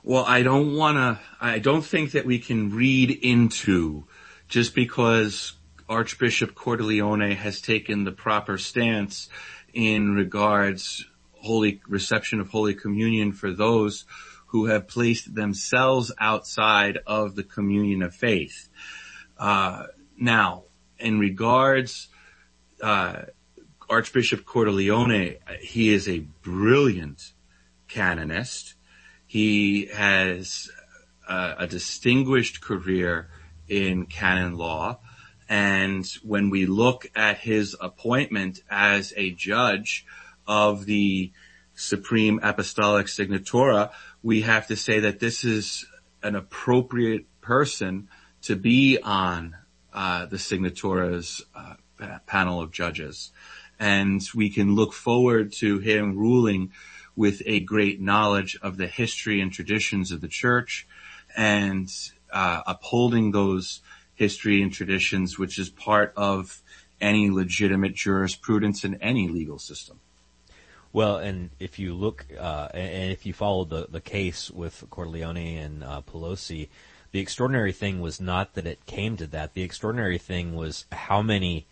Well, I don't think that we can read into, just because Archbishop Cordileone has taken the proper stance in regards holy reception of Holy Communion for those who have placed themselves outside of the communion of faith. Now, in regards, Archbishop Cordileone, he is a brilliant canonist. He has a distinguished career in canon law. And when we look at his appointment as a judge of the Supreme Apostolic Signatura, we have to say that this is an appropriate person to be on the Signatura's panel of judges. And we can look forward to him ruling with a great knowledge of the history and traditions of the church, and upholding those history and traditions, which is part of any legitimate jurisprudence in any legal system. Well, and if you look, and if you follow the case with Cordileone and Pelosi, the extraordinary thing was not that it came to that. The extraordinary thing was how many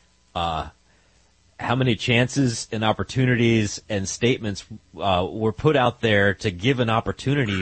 chances and opportunities and statements were put out there to give an opportunity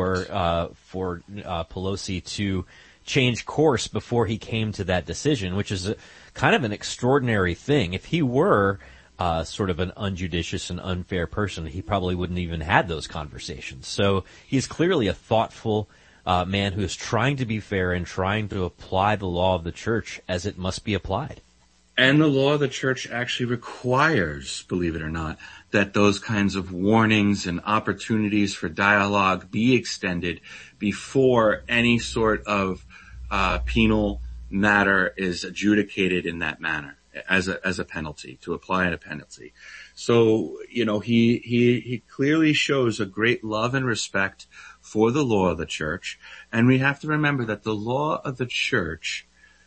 for Pelosi to change course before he came to that decision, which is kind of an extraordinary thing. If he were sort of an unjudicious and unfair person, he probably wouldn't even had those conversations. So he's clearly a thoughtful man who is trying to be fair and trying to apply the law of the church as it must be applied. And the law of the church actually requires, believe it or not, that those kinds of warnings and opportunities for dialogue be extended before any sort of penal matter is adjudicated in that manner as a penalty, to apply a penalty. So, he clearly shows a great love and respect for the law of the church. And we have to remember that the law of the church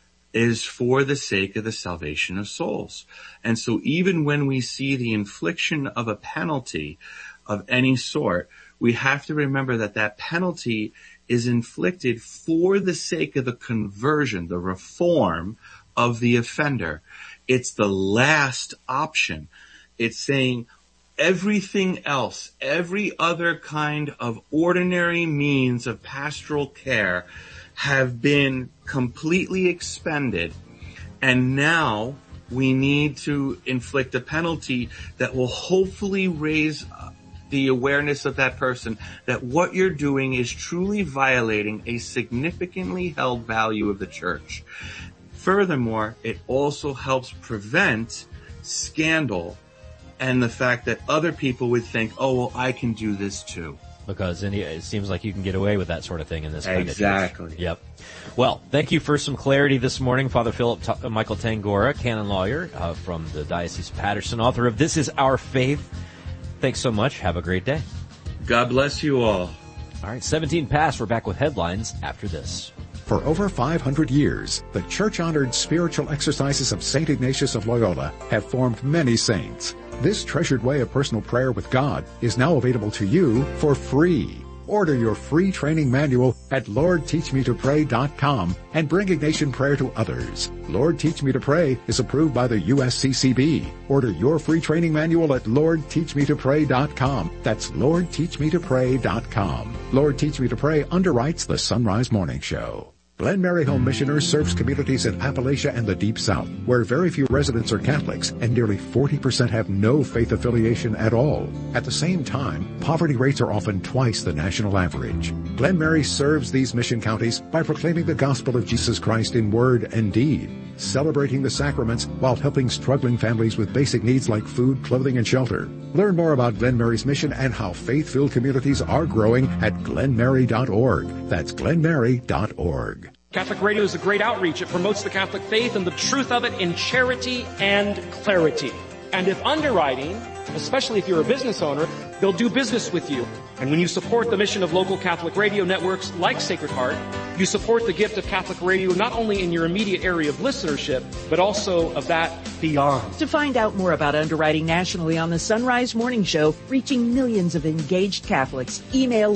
is for the sake of the salvation of souls. And so even when we see the infliction of a penalty of any sort, we have to remember that that penalty is inflicted for the sake of the conversion, the reform of the offender. It's the last option. It's saying everything else, every other kind of ordinary means of pastoral care have been completely expended, and now we need to inflict a penalty that will hopefully raise the awareness of that person that what you're doing is truly violating a significantly held value of the church. Furthermore, it also helps prevent scandal and the fact that other people would think, oh, well, I can do this too. Because it seems like you can get away with that sort of thing in this kind of church. Exactly. Yep. Well, thank you for some clarity this morning, Father Philip Michael Tangora, canon lawyer from the Diocese of Paterson, author of This Is Our Faith. Thanks so much. Have a great day. God bless you all. All right, 17 past. We're back with headlines after this. For over 500 years, the church-honored spiritual exercises of St. Ignatius of Loyola have formed many saints. This treasured way of personal prayer with God is now available to you for free. Order your free training manual at LordTeachMeToPray.com and bring Ignatian prayer to others. Lord Teach Me to Pray is approved by the USCCB. Order your free training manual at LordTeachMeToPray.com. That's LordTeachMeToPray.com. Lord Teach Me to Pray underwrites the Sunrise Morning Show. Glen Mary Home Missioners serves communities in Appalachia and the Deep South, where very few residents are Catholics and nearly 40% have no faith affiliation at all. At the same time, poverty rates are often twice the national average. Glen Mary serves these mission counties by proclaiming the gospel of Jesus Christ in word and deed, celebrating the sacraments while helping struggling families with basic needs like food, clothing, and shelter. Learn more about Glen Mary's mission and how faith-filled communities are growing at glenmary.org. That's glenmary.org. Catholic Radio is a great outreach. It promotes the Catholic faith and the truth of it in charity and clarity. And if underwriting, especially if you're a business owner, they'll do business with you. And when you support the mission of local Catholic radio networks like Sacred Heart, you support the gift of Catholic radio not only in your immediate area of listenership, but also of that beyond. To find out more about underwriting nationally on the Sunrise Morning Show, reaching millions of engaged Catholics, email